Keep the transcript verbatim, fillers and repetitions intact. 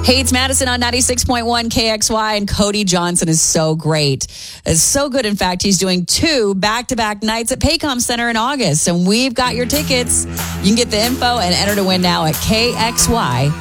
Hey, it's Madison on ninety-six point one K X Y, and Cody Johnson is so great. It's so good, in fact, he's doing two back-to-back nights at Paycom Center in August, and we've got your tickets. You can get the info and enter to win now at K X Y